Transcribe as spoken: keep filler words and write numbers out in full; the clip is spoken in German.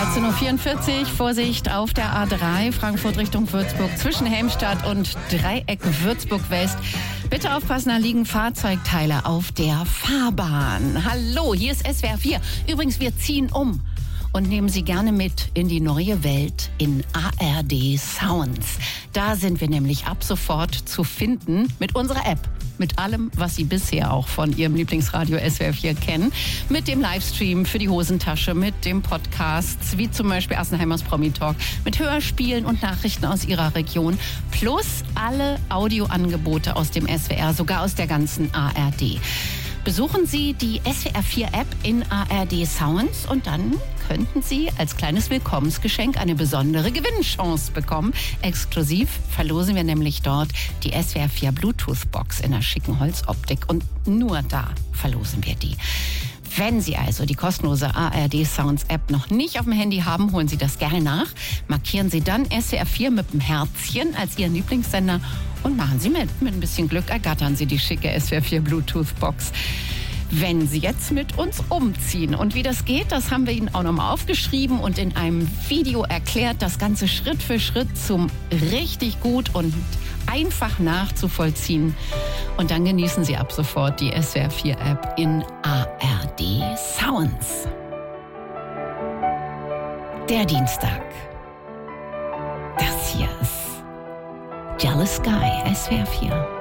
achtzehn Uhr vierundvierzig, Vorsicht auf der A drei, Frankfurt Richtung Würzburg, zwischen Helmstadt und Dreieck Würzburg-West. Bitte aufpassen, da liegen Fahrzeugteile auf der Fahrbahn. Hallo, hier ist S W R vier. Übrigens, wir ziehen um und nehmen Sie gerne mit in die neue Welt in A R D Sounds. Da sind wir nämlich ab sofort zu finden mit unserer App. Mit allem, was Sie bisher auch von Ihrem Lieblingsradio S W R vier kennen. Mit dem Livestream für die Hosentasche, mit dem Podcasts, wie zum Beispiel Assenheimers Promi-Talk, mit Hörspielen und Nachrichten aus Ihrer Region. Plus alle Audioangebote aus dem S W R, sogar aus der ganzen A R D. Besuchen Sie die S W R vier App in A R D Sounds und dann könnten Sie als kleines Willkommensgeschenk eine besondere Gewinnchance bekommen. Exklusiv verlosen wir nämlich dort die S W R vier Bluetooth-Box in einer schicken Holzoptik und nur da verlosen wir die. Wenn Sie also die kostenlose A R D Sounds App noch nicht auf dem Handy haben, holen Sie das gerne nach. Markieren Sie dann S W R vier mit dem Herzchen als Ihren Lieblingssender und machen Sie mit. Mit ein bisschen Glück ergattern Sie die schicke S W R vier Bluetooth-Box. Wenn Sie jetzt mit uns umziehen. Und wie das geht, das haben wir Ihnen auch nochmal aufgeschrieben und in einem Video erklärt. Das Ganze Schritt für Schritt zum richtig gut und einfach nachzuvollziehen. Und dann genießen Sie ab sofort die S W R vier App in A R D Sounds. Der Dienstag. Das hier ist Jealous Guy, S W R vier.